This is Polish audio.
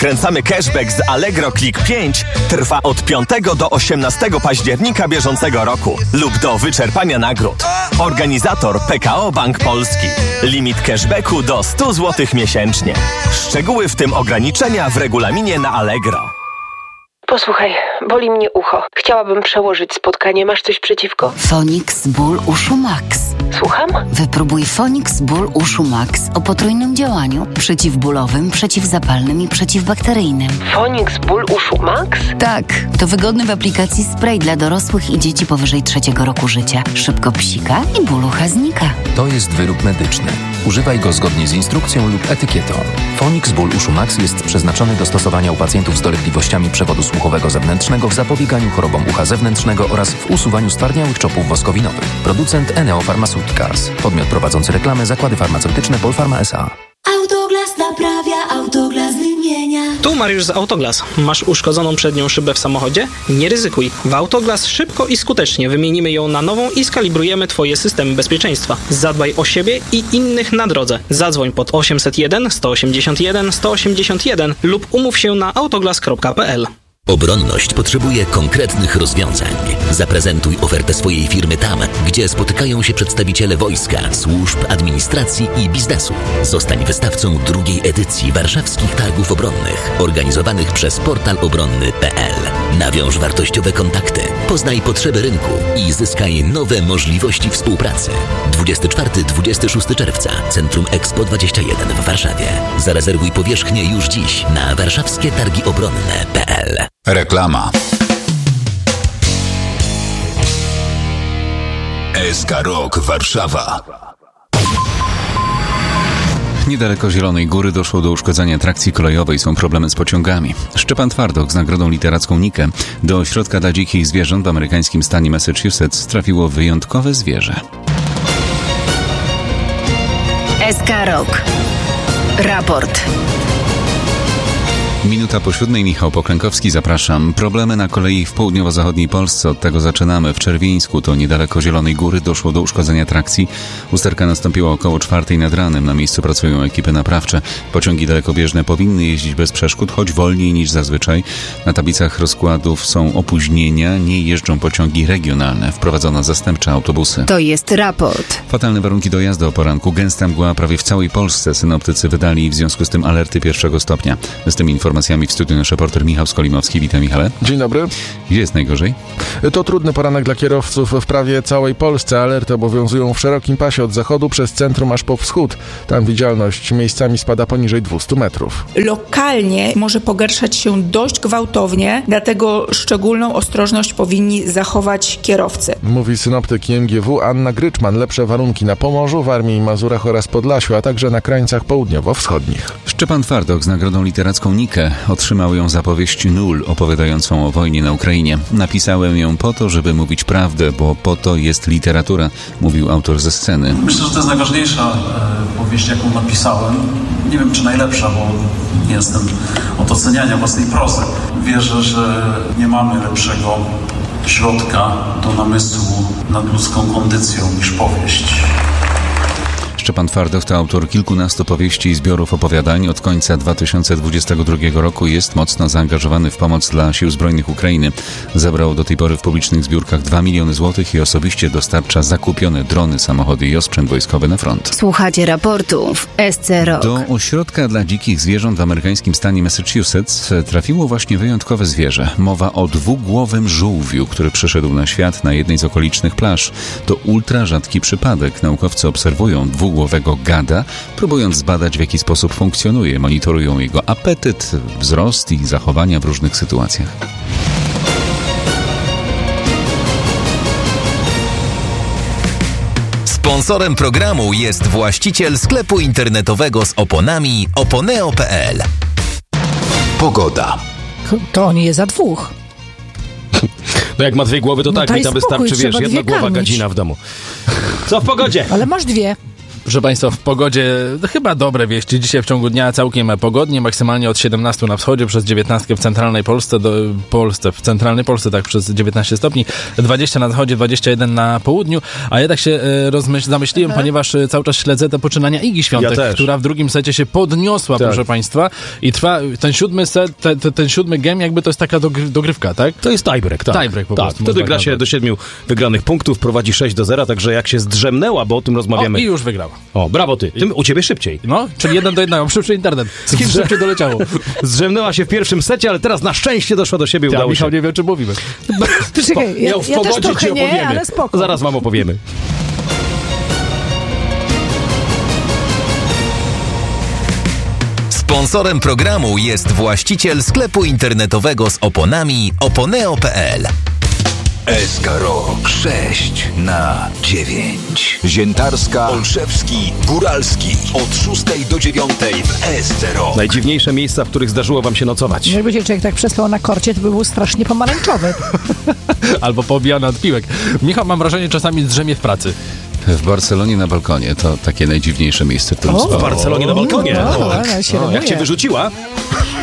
Wykręcamy cashback z Allegro Click 5 trwa od 5 do 18 października bieżącego roku lub do wyczerpania nagród. Organizator PKO Bank Polski. Limit cashbacku do 100 zł miesięcznie. Szczegóły, w tym ograniczenia, w regulaminie na Allegro. Posłuchaj, boli mnie ucho. Chciałabym przełożyć spotkanie. Masz coś przeciwko? Fonix Ból Uszu Max. Słucham? Wypróbuj Fonix Ból Uszu Max o potrójnym działaniu: przeciwbólowym, przeciwzapalnym i przeciwbakteryjnym. Fonix Ból Uszu Max? Tak, to wygodny w aplikacji spray dla dorosłych i dzieci powyżej 3 roku życia. Szybko psika i ból ucha znika. To jest wyrób medyczny. Używaj go zgodnie z instrukcją lub etykietą. Fonix Ból Uszu Max jest przeznaczony do stosowania u pacjentów z dolegliwościami przewodu słuchowego zewnętrznego w zapobieganiu chorobom ucha zewnętrznego oraz w usuwaniu stwardniałych czopów woskowinowych. Producent Eneo Pharmaceuticals. Podmiot prowadzący reklamę Zakłady Farmaceutyczne Polpharma S.A. Autoglas naprawia, Autoglas wymienia. Tu Mariusz z Autoglas. Masz uszkodzoną przednią szybę w samochodzie? Nie ryzykuj. W Autoglas szybko i skutecznie wymienimy ją na nową i skalibrujemy Twoje systemy bezpieczeństwa. Zadbaj o siebie i innych na drodze. Zadzwoń pod 801 181 181 lub umów się na autoglas.pl. Obronność potrzebuje konkretnych rozwiązań. Zaprezentuj ofertę swojej firmy tam, gdzie spotykają się przedstawiciele wojska, służb, administracji i biznesu. Zostań wystawcą drugiej edycji Warszawskich Targów Obronnych, organizowanych przez portal obronny.pl. Nawiąż wartościowe kontakty, poznaj potrzeby rynku i zyskaj nowe możliwości współpracy. 24-26 czerwca, Centrum Expo 21 w Warszawie. Zarezerwuj powierzchnię już dziś na warszawskietargiobronne.pl. Reklama. SK Rock Warszawa. Niedaleko Zielonej Góry doszło do uszkodzenia trakcji kolejowej. Są problemy z pociągami. Szczepan Twardok z nagrodą literacką Nike. Do ośrodka dla dzikich zwierząt w amerykańskim stanie Massachusetts trafiło wyjątkowe zwierzę. SK Rock. Raport. Minuta po 7. Michał Poklękowski, zapraszam. Problemy na kolei w południowo-zachodniej Polsce. Od tego zaczynamy. W Czerwieńsku, to niedaleko Zielonej Góry, doszło do uszkodzenia trakcji. Usterka nastąpiła około 4 nad ranem. Na miejscu pracują ekipy naprawcze. Pociągi dalekobieżne powinny jeździć bez przeszkód, choć wolniej niż zazwyczaj. Na tablicach rozkładów są opóźnienia. Nie jeżdżą pociągi regionalne. Wprowadzono zastępcze autobusy. To jest raport. Fatalne warunki do jazdy o poranku. Gęsta mgła prawie w całej Polsce. Synoptycy wydali w związku z tym alerty 1. stopnia. Z tymi informacjami w studiu nasz reporter Michał Skolimowski. Witam, Michale. Dzień dobry. Gdzie jest najgorzej? To trudny poranek dla kierowców w prawie całej Polsce. Alerty obowiązują w szerokim pasie od zachodu przez centrum aż po wschód. Tam widzialność miejscami spada poniżej 200 metrów. Lokalnie może pogarszać się dość gwałtownie, dlatego szczególną ostrożność powinni zachować kierowcy. Mówi synoptyk IMGW Anna Gryczman. Lepsze warunki na Pomorzu, Warmii i Mazurach oraz Podlasiu, a także na krańcach południowo-wschodnich. Szczepan Twardok z nagrodą literacką Nike otrzymał ją za powieść Nul, opowiadającą o wojnie na Ukrainie. Napisałem ją po to, żeby mówić prawdę, bo po to jest literatura, mówił autor ze sceny. Myślę, że to jest najważniejsza powieść, jaką napisałem. Nie wiem, czy najlepsza, bo nie jestem od oceniania własnej prozy. Wierzę, że nie mamy lepszego środka do namysłu nad ludzką kondycją niż powieść. Szczepan Twardok to autor kilkunastu powieści i zbiorów opowiadań. Od końca 2022 roku jest mocno zaangażowany w pomoc dla Sił Zbrojnych Ukrainy. Zebrał do tej pory w publicznych zbiórkach 2 miliony złotych i osobiście dostarcza zakupione drony, samochody i osprzęt wojskowy na front. Słuchacie raportu w SC Rock. Do ośrodka dla dzikich zwierząt w amerykańskim stanie Massachusetts trafiło właśnie wyjątkowe zwierzę. Mowa o dwugłowym żółwiu, który przyszedł na świat na jednej z okolicznych plaż. To ultra rzadki przypadek. Naukowcy obserwują dwugłowego gada, próbując zbadać, w jaki sposób funkcjonuje. Monitorują jego apetyt, wzrost i zachowania w różnych sytuacjach. Sponsorem programu jest właściciel sklepu internetowego z oponami oponeo.pl. Pogoda. To on je za dwóch. No jak ma 2 głowy, to tak, mi tam wystarczy, wiesz, jedna głowa gadzina w domu. Co w pogodzie? Ale masz 2. Proszę Państwa, w pogodzie chyba dobre wieści. Dzisiaj w ciągu dnia całkiem pogodnie, maksymalnie od 17 na wschodzie, przez 19 w centralnej w centralnej Polsce tak przez 19 stopni, 20 na zachodzie, 21 na południu, a ja tak się zamyśliłem, ponieważ cały czas śledzę te poczynania Igi Świątek, która w drugim secie się podniosła, proszę Państwa, i trwa ten 7 set, ten 7 game, jakby to jest taka dogrywka, tak? To jest tiebreak, tak. Tiebreak po prostu. Wtedy gra się do 7 wygranych punktów, prowadzi 6-0, także jak się zdrzemnęła, bo o tym rozmawiamy. I już wygrała. O, brawo ty. U ciebie szybciej. No, czyli 1-1, szybszy internet. Z kim szybciej doleciało? Zdrzemnęła się w pierwszym secie, ale teraz na szczęście doszła do siebie, udało Michał się. nie wie, o czym mówimy. Czekaj, ja też trochę nie, ale spoko. Zaraz wam opowiemy. Sponsorem programu jest właściciel sklepu internetowego z oponami oponeo.pl. Eskarok 6/9. Ziętarska, Olszewski, Góralski. Od 6 do 9 w S0. Najdziwniejsze miejsca, w których zdarzyło wam się nocować. Jakby się człowiek tak przespał na korcie, to by był strasznie pomarańczowy. Albo pobijany od piłek. Michał, mam wrażenie, czasami drzemie w pracy. W Barcelonie na balkonie to takie najdziwniejsze miejsce, w którym W Barcelonie na balkonie? Jak cię wyrzuciła?